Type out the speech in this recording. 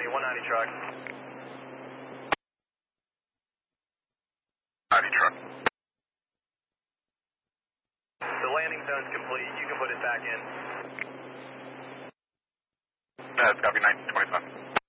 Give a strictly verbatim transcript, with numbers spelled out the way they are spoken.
one ninety truck. ninety truck. The landing zone's complete. You can put it back in. That's copy nineteen twenty-five.